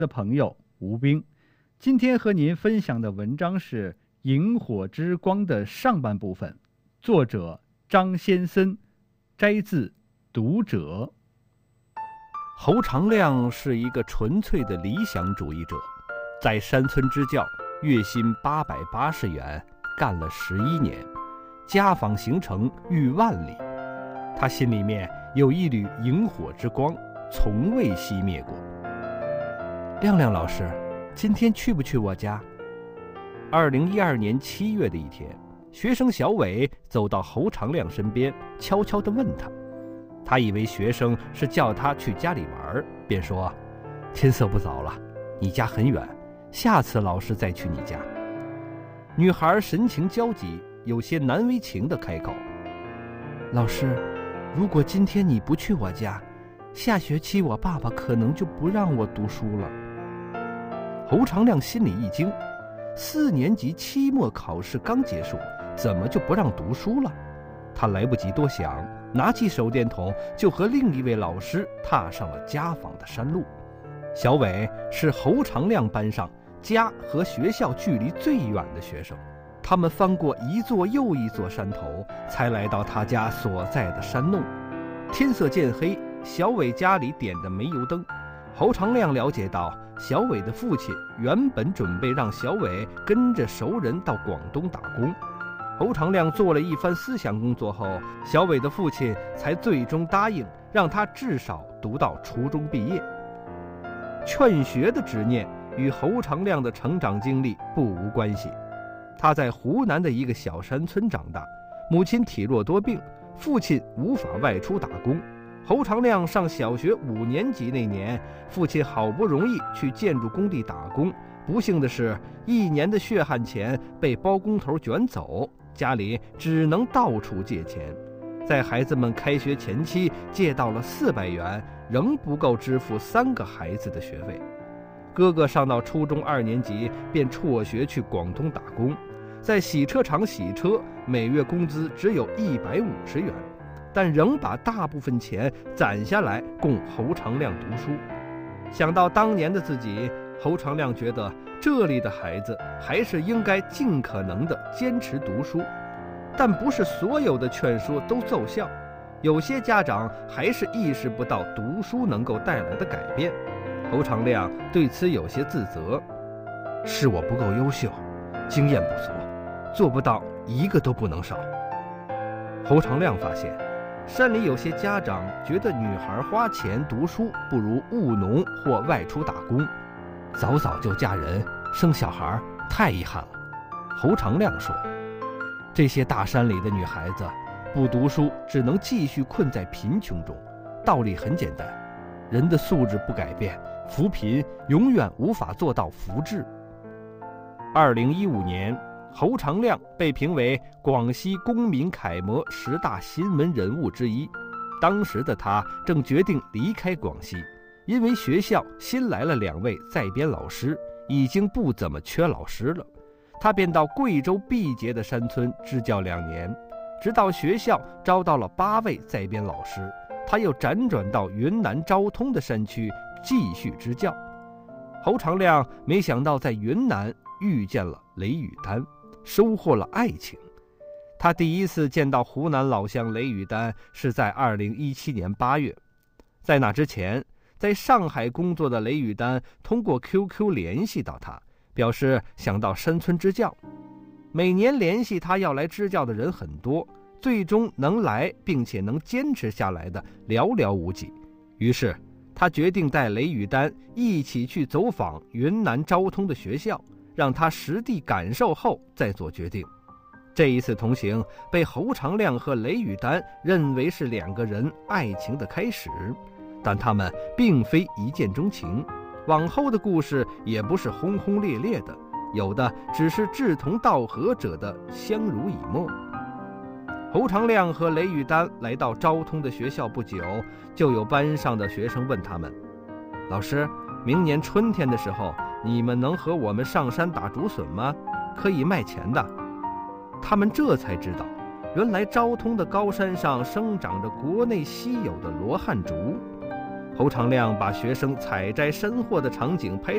的朋友吴冰，今天和您分享的文章是《萤火之光》的上半部分，作者张先森，摘自《读者》。 侯长亮是一个纯粹的理想主义者，在山村支教，月薪880元，干了11年，家访行程逾万里。他心里面有一缕萤火之光，从未熄灭过。亮亮老师，今天去不去我家？2012年7月的一天，学生小伟走到侯长亮身边，悄悄地问他。他以为学生是叫他去家里玩，便说：天色不早了，你家很远，下次老师再去你家。女孩神情焦急，有些难为情地开口：老师，如果今天你不去我家，下学期我爸爸可能就不让我读书了。侯长亮心里一惊，4年级期末考试刚结束，怎么就不让读书了？他来不及多想，拿起手电筒就和另一位老师踏上了家访的山路。小伟是侯长亮班上家和学校距离最远的学生，他们翻过一座又一座山头，才来到他家所在的山弄。天色渐黑，小伟家里点的煤油灯。侯长亮了解到，小伟的父亲原本准备让小伟跟着熟人到广东打工。侯长亮做了一番思想工作后，小伟的父亲才最终答应让他至少读到初中毕业。劝学的执念与侯长亮的成长经历不无关系。他在湖南的一个小山村长大，母亲体弱多病，父亲无法外出打工。侯长亮上小学5年级那年，父亲好不容易去建筑工地打工，不幸的是，1年的血汗钱被包工头卷走，家里只能到处借钱。在孩子们开学前期借到了400元，仍不够支付3个孩子的学费。哥哥上到初中2年级便辍学去广东打工，在洗车场洗车，每月工资只有150元，但仍把大部分钱攒下来供侯长亮读书。想到当年的自己，侯长亮觉得这里的孩子还是应该尽可能的坚持读书，但不是所有的劝说都奏效，有些家长还是意识不到读书能够带来的改变。侯长亮对此有些自责，是我不够优秀，经验不足，做不到一个都不能少。侯长亮发现，山里有些家长觉得女孩花钱读书不如务农或外出打工，早早就嫁人生小孩太遗憾了。侯长亮说，这些大山里的女孩子不读书，只能继续困在贫穷中。道理很简单，人的素质不改变，扶贫永远无法做到福智。2015年，侯长亮被评为广西公民楷模10大新闻人物之一。当时的他正决定离开广西，因为学校新来了2位在编老师，已经不怎么缺老师了。他便到贵州毕节的山村支教2年，直到学校招到了8位在编老师，他又辗转到云南昭通的山区继续支教。侯长亮没想到在云南遇见了雷雨丹，收获了爱情。他第一次见到湖南老乡雷雨丹是在2017年8月。在那之前，在上海工作的雷雨丹通过 QQ 联系到他，表示想到山村支教。每年联系他要来支教的人很多，最终能来并且能坚持下来的寥寥无几。于是他决定带雷雨丹一起去走访云南昭通的学校，让他实地感受后再做决定。这一次同行被侯长亮和雷雨丹认为是2个人爱情的开始，但他们并非一见钟情，往后的故事也不是轰轰烈烈的，有的只是志同道合者的相濡以沫。侯长亮和雷雨丹来到昭通的学校不久，就有班上的学生问他们，老师，明年春天的时候，你们能和我们上山打竹笋吗？可以卖钱的。他们这才知道，原来昭通的高山上生长着国内稀有的罗汉竹。侯长亮把学生采摘山货的场景拍